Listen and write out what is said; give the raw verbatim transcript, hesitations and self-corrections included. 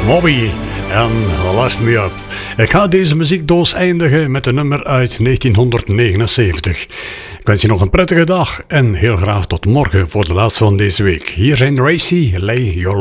Moby en Lift Me Up. Ik ga deze muziekdoos eindigen met een nummer uit negentienhonderdnegenenzeventig. Ik wens je nog een prettige dag en heel graag tot morgen voor de laatste van deze week. Hier zijn Racy, Lay Your